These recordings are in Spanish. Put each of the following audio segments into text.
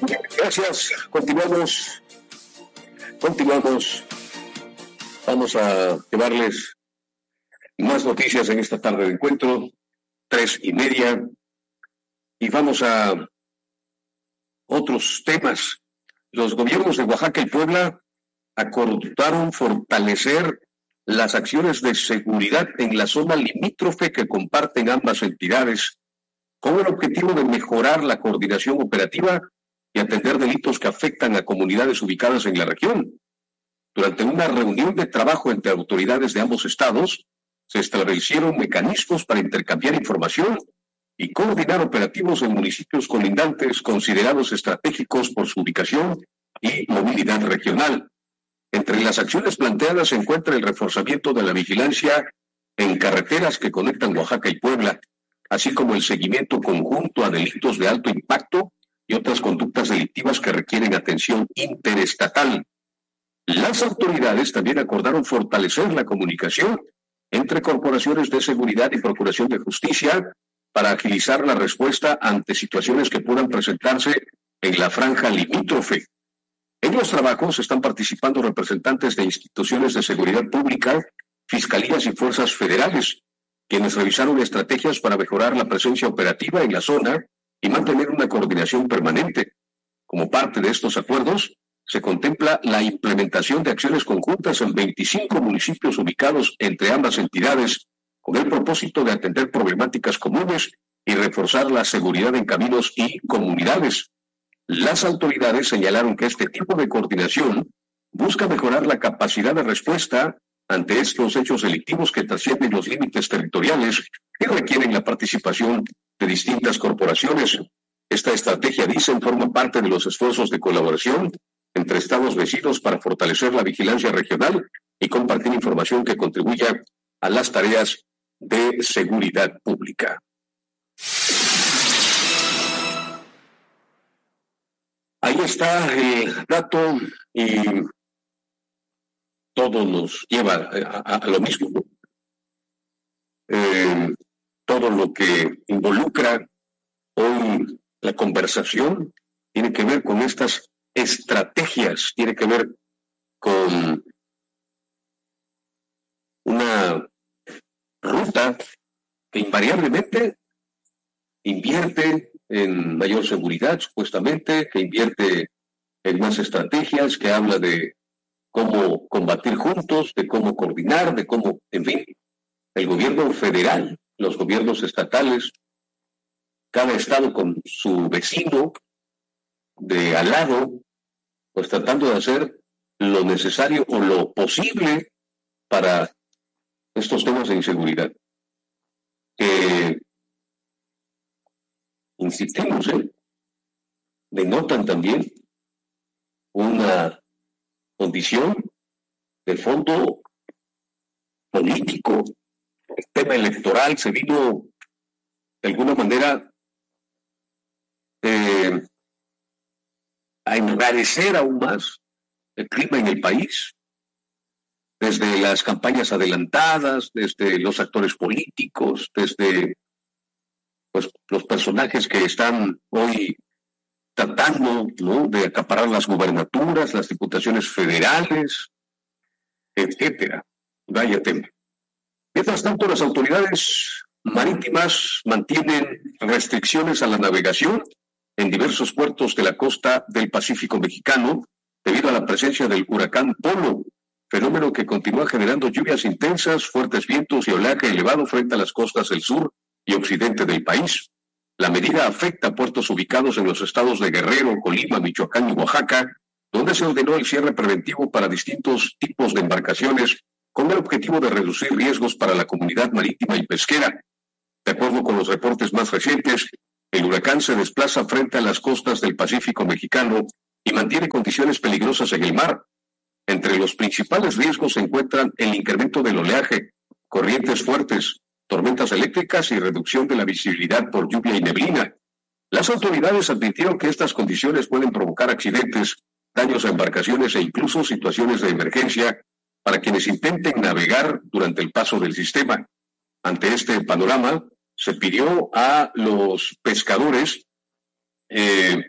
Gracias. Continuamos. Vamos a llevarles más noticias en esta tarde de encuentro, 3:30, y vamos a otros temas. Los gobiernos de Oaxaca y Puebla acordaron fortalecer las acciones de seguridad en la zona limítrofe que comparten ambas entidades, con el objetivo de mejorar la coordinación operativa y atender delitos que afectan a comunidades ubicadas en la región. Durante una reunión de trabajo entre autoridades de ambos estados, se establecieron mecanismos para intercambiar información y coordinar operativos en municipios colindantes considerados estratégicos por su ubicación y movilidad regional. Entre las acciones planteadas se encuentra el reforzamiento de la vigilancia en carreteras que conectan Oaxaca y Puebla, así como el seguimiento conjunto a delitos de alto impacto y otras conductas delictivas que requieren atención interestatal. Las autoridades también acordaron fortalecer la comunicación entre corporaciones de seguridad y procuración de justicia para agilizar la respuesta ante situaciones que puedan presentarse en la franja limítrofe. En los trabajos están participando representantes de instituciones de seguridad pública, fiscalías y fuerzas federales, quienes revisaron estrategias para mejorar la presencia operativa en la zona y mantener una coordinación permanente. Como parte de estos acuerdos, se contempla la implementación de acciones conjuntas en 25 municipios ubicados entre ambas entidades, con el propósito de atender problemáticas comunes y reforzar la seguridad en caminos y comunidades. Las autoridades señalaron que este tipo de coordinación busca mejorar la capacidad de respuesta ante estos hechos delictivos que trascienden los límites territoriales y requieren la participación de distintas corporaciones. Esta estrategia, dicen, forma parte de los esfuerzos de colaboración entre estados vecinos para fortalecer la vigilancia regional y compartir información que contribuya a las tareas de seguridad pública. Ahí está el dato y todo nos lleva a lo mismo, ¿no? Todo lo que involucra hoy la conversación tiene que ver con estas estrategias, tiene que ver con una ruta que invariablemente invierte en mayor seguridad, supuestamente, que invierte en más estrategias, que habla de cómo combatir juntos, de cómo coordinar, de cómo, en fin, el gobierno federal, los gobiernos estatales, cada estado con su vecino de al lado, pues tratando de hacer lo necesario o lo posible para estos temas de inseguridad. Insistimos, denotan también una condición de fondo político. El tema electoral se vino de alguna manera a enrarecer aún más el clima en el país, desde las campañas adelantadas, desde los actores políticos, desde pues, los personajes que están hoy tratando, ¿no?, de acaparar las gubernaturas, las diputaciones federales, etcétera. Vaya tema. Mientras tanto, las autoridades marítimas mantienen restricciones a la navegación en diversos puertos de la costa del Pacífico mexicano debido a la presencia del huracán Polo, fenómeno que continúa generando lluvias intensas, fuertes vientos y oleaje elevado frente a las costas del sur y occidente del país. La medida afecta a puertos ubicados en los estados de Guerrero, Colima, Michoacán y Oaxaca, donde se ordenó el cierre preventivo para distintos tipos de embarcaciones con el objetivo de reducir riesgos para la comunidad marítima y pesquera. De acuerdo con los reportes más recientes, el huracán se desplaza frente a las costas del Pacífico mexicano y mantiene condiciones peligrosas en el mar. Entre los principales riesgos se encuentran el incremento del oleaje, corrientes fuertes, tormentas eléctricas y reducción de la visibilidad por lluvia y neblina. Las autoridades advirtieron que estas condiciones pueden provocar accidentes, daños a embarcaciones e incluso situaciones de emergencia para quienes intenten navegar durante el paso del sistema. Ante este panorama, se pidió a los pescadores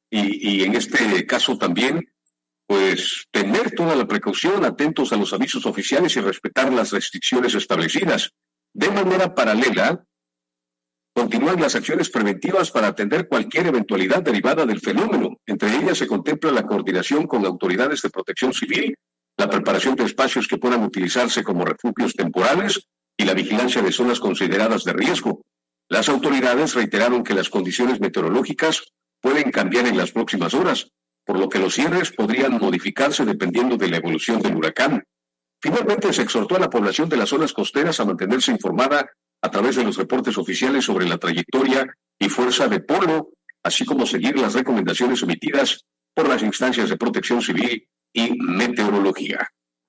y en este caso también, pues tener toda la precaución, atentos a los avisos oficiales y respetar las restricciones establecidas. De manera paralela, continúan las acciones preventivas para atender cualquier eventualidad derivada del fenómeno. Entre ellas se contempla la coordinación con autoridades de protección civil, la preparación de espacios que puedan utilizarse como refugios temporales y la vigilancia de zonas consideradas de riesgo. Las autoridades reiteraron que las condiciones meteorológicas pueden cambiar en las próximas horas, por lo que los cierres podrían modificarse dependiendo de la evolución del huracán. Finalmente, se exhortó a la población de las zonas costeras a mantenerse informada a través de los reportes oficiales sobre la trayectoria y fuerza de polo, así como seguir las recomendaciones emitidas por las instancias de protección civil y meteorología.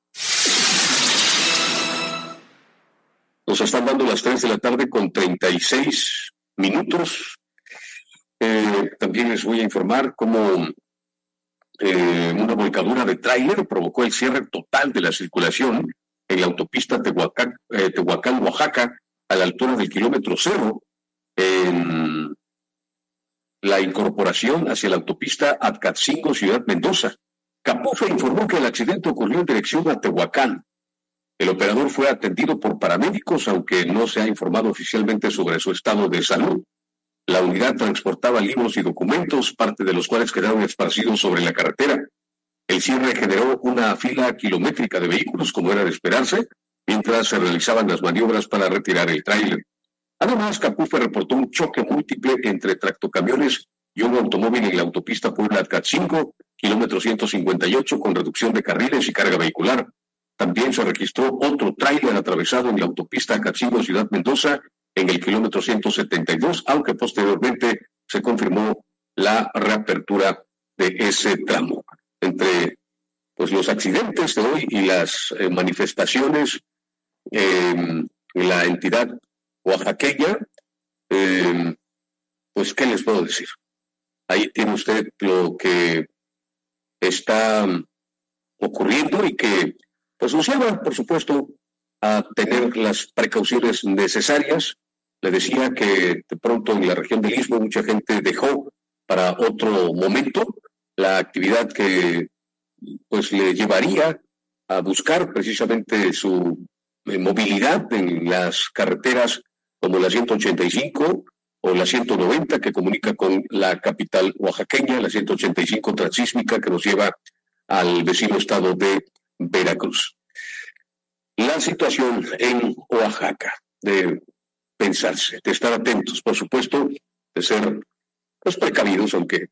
Nos están dando las 3 de la tarde con 36 minutos. También les voy a informar cómo una volcadura de tráiler provocó el cierre total de la circulación en la autopista Tehuacán, Oaxaca, a la altura del kilómetro 0, en la incorporación hacia la autopista Atcatzingo, Ciudad Mendoza. Capufe informó que el accidente ocurrió en dirección a Tehuacán. El operador fue atendido por paramédicos, aunque no se ha informado oficialmente sobre su estado de salud. La unidad transportaba libros y documentos, parte de los cuales quedaron esparcidos sobre la carretera. El cierre generó una fila kilométrica de vehículos, como era de esperarse, mientras se realizaban las maniobras para retirar el tráiler. Además, Capufe reportó un choque múltiple entre tractocamiones y un automóvil en la autopista Puebla-Atcatzingo, kilómetro 158, con reducción de carriles y carga vehicular. También se registró otro tráiler atravesado en la autopista Atcatzingo, Ciudad Mendoza, en el kilómetro 172, aunque posteriormente se confirmó la reapertura de ese tramo. Entre pues los accidentes de hoy y las manifestaciones en la entidad oaxaqueña, pues ¿qué les puedo decir? Ahí tiene usted lo que está ocurriendo y que pues nos lleva, por supuesto, a tener las precauciones necesarias. Le decía que de pronto en la región del Istmo mucha gente dejó para otro momento la actividad que pues le llevaría a buscar precisamente su movilidad en las carreteras como la 185 o la 190 que comunica con la capital oaxaqueña, la 185 transísmica que nos lleva al vecino estado de Veracruz. La situación en Oaxaca, de pensarse, de estar atentos, por supuesto, de ser pues, precavidos, aunque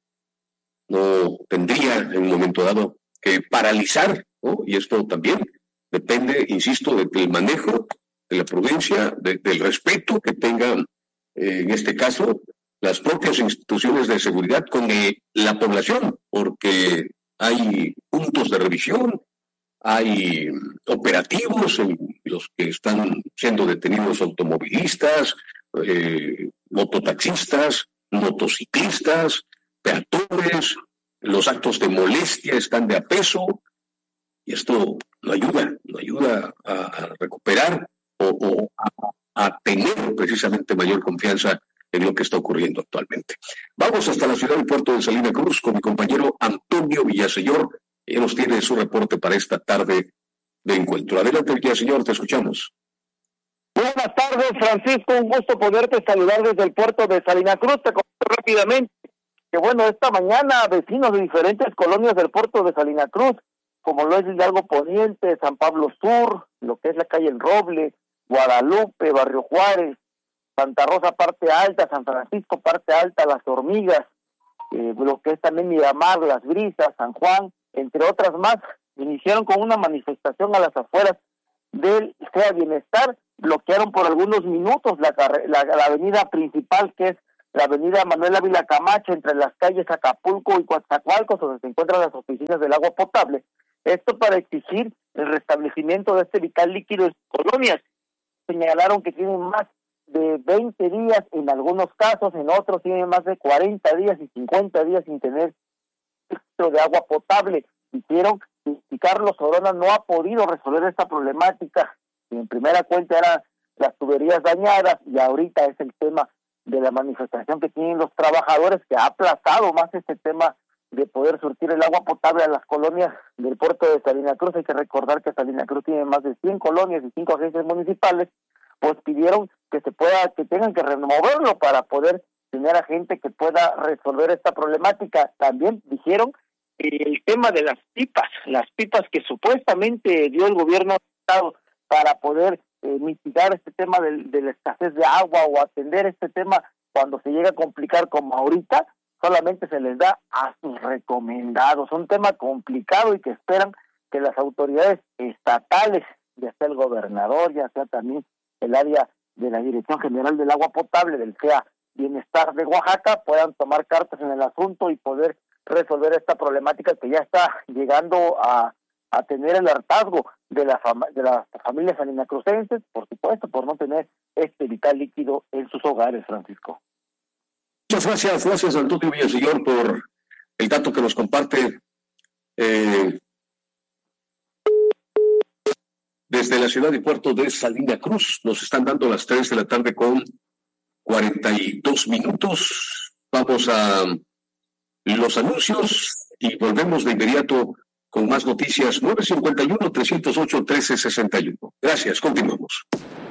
no tendría en un momento dado que paralizar, ¿no? Y esto también depende, insisto, del manejo, de la prudencia, del respeto que tengan, en este caso, las propias instituciones de seguridad con la población, porque hay puntos de revisión, hay operativos en los que están siendo detenidos automovilistas, mototaxistas, motociclistas, peatones, los actos de molestia están de a peso, y esto no ayuda a recuperar o a tener precisamente mayor confianza en lo que está ocurriendo actualmente. Vamos hasta la ciudad y puerto de Salina Cruz con mi compañero Antonio Villaseñor. Él nos tiene su reporte para esta tarde de encuentro. Adelante, Villaseñor, te escuchamos. Buenas tardes, Francisco. Un gusto poderte saludar desde el puerto de Salina Cruz. Te comento rápidamente que, bueno, esta mañana vecinos de diferentes colonias del puerto de Salina Cruz, como lo es Hidalgo Poniente, San Pablo Sur, lo que es la calle El Roble, Guadalupe, Barrio Juárez, Santa Rosa parte alta, San Francisco parte alta, Las Hormigas, lo que es también Miramar, Las Brisas, San Juan, entre otras más, iniciaron con una manifestación a las afueras del SEA Bienestar, bloquearon por algunos minutos la avenida principal, que es la avenida Manuel Ávila Camacho, entre las calles Acapulco y Coatzacoalcos, donde se encuentran las oficinas del agua potable. Esto para exigir el restablecimiento de este vital líquido en sus colonias. Señalaron que tienen más de 20 días en algunos casos, en otros tienen más de 40 días y 50 días sin tener filtro de agua potable. Hicieron que Carlos Orona no ha podido resolver esta problemática. En primera cuenta eran las tuberías dañadas y ahorita es el tema de la manifestación que tienen los trabajadores, que ha aplazado más este tema de poder surtir el agua potable a las colonias del puerto de Salina Cruz. Hay que recordar que Salina Cruz tiene más de 100 colonias y 5 agencias municipales, pues pidieron que tengan que removerlo para poder tener a gente que pueda resolver esta problemática. También dijeron el tema de las pipas que supuestamente dio el gobierno del estado para poder mitigar este tema de la escasez de agua o atender este tema cuando se llega a complicar como ahorita, solamente se les da a sus recomendados. Un tema complicado y que esperan que las autoridades estatales, ya sea el gobernador, ya sea también el área de la Dirección General del Agua Potable, del CEA Bienestar de Oaxaca, puedan tomar cartas en el asunto y poder resolver esta problemática que ya está llegando a tener el hartazgo de las familias salinacrucenses, por supuesto, por no tener este vital líquido en sus hogares, Francisco. Muchas gracias Antonio Villaseñor por el dato que nos comparte desde la ciudad y puerto de Salina Cruz. Nos están dando las 3 de la tarde con 42 minutos. Vamos a los anuncios y volvemos de inmediato con más noticias. 951-308-1361. Gracias, continuamos.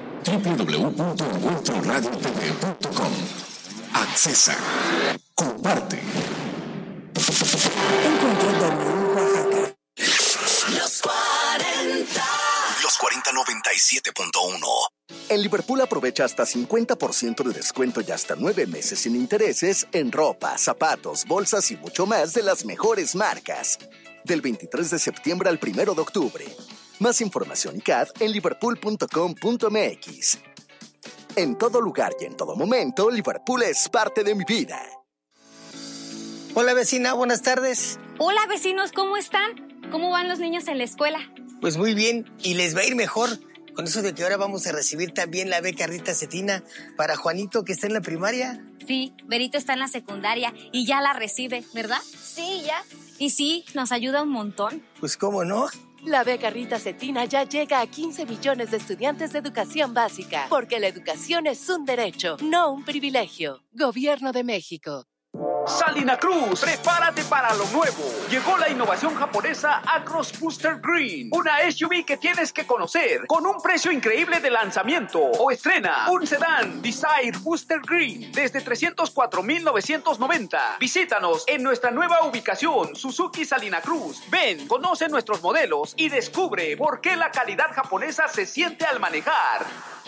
www.encuentroradiotv.com. Accesa. Comparte. Encuentro W Oaxaca. Los 40. Los 4097.1. En Liverpool aprovecha hasta 50% de descuento y hasta 9 meses sin intereses en ropa, zapatos, bolsas y mucho más de las mejores marcas. Del 23 de septiembre al 1 de octubre. Más información y CAD en liverpool.com.mx. En todo lugar y en todo momento, Liverpool es parte de mi vida. Hola vecina, buenas tardes. Hola vecinos, ¿cómo están? ¿Cómo van los niños en la escuela? Pues muy bien, y les va a ir mejor con eso de que ahora vamos a recibir también la beca Rita Cetina para Juanito, que está en la primaria. Sí, Berito está en la secundaria y ya la recibe, ¿verdad? Sí, ya. Y sí, nos ayuda un montón. Pues cómo no. La beca Rita Cetina ya llega a 15 millones de estudiantes de educación básica, porque la educación es un derecho, no un privilegio. Gobierno de México. Salina Cruz, prepárate para lo nuevo. Llegó la innovación japonesa Acros Booster Green, una SUV que tienes que conocer con un precio increíble de lanzamiento. O estrena un sedán Desire Booster Green desde 304,990. Visítanos en nuestra nueva ubicación, Suzuki Salina Cruz. Ven, conoce nuestros modelos y descubre por qué la calidad japonesa se siente al manejar.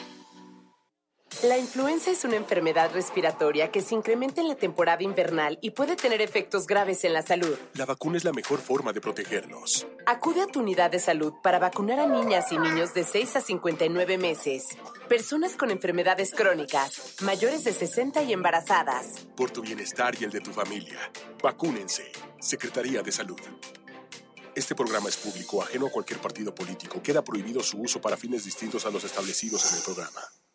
La influenza es una enfermedad respiratoria que se incrementa en la temporada invernal y puede tener efectos graves en la salud. La vacuna es la mejor forma de protegernos. Acude a tu unidad de salud para vacunar a niñas y niños de 6 a 59 meses, personas con enfermedades crónicas, mayores de 60 y embarazadas. Por tu bienestar y el de tu familia, vacúnense. Secretaría de Salud. Este programa es público, ajeno a cualquier partido político. Queda prohibido su uso para fines distintos a los establecidos en el programa.